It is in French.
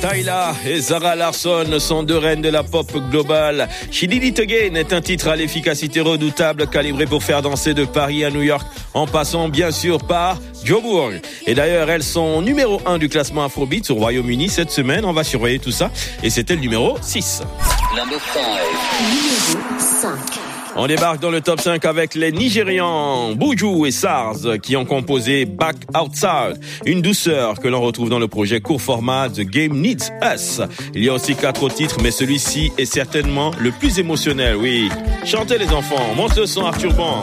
Tyla et Zara Larsson sont deux reines de la pop globale. She Did It Again est un titre à l'efficacité redoutable, calibré pour faire danser de Paris à New York, en passant bien sûr par Joburg. Et d'ailleurs, elles sont numéro 1 du classement Afrobeat au Royaume-Uni cette semaine. On va surveiller tout ça. Et c'était le numéro 6. Numéro 5. On débarque dans le top 5 avec les Nigérians Buju et Sars qui ont composé Back Outside, une douceur que l'on retrouve dans le projet court format The Game Needs Us. Il y a aussi 4 autres titres, mais celui-ci est certainement le plus émotionnel, oui. Chantez les enfants, monte le son Arthur Ban.